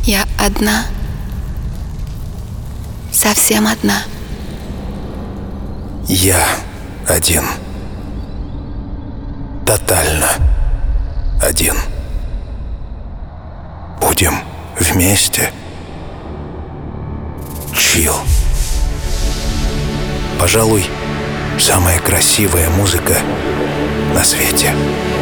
Я одна, совсем одна. Я один. Тотально один. Будем вместе. Чил. Пожалуй, самая красивая музыка на свете.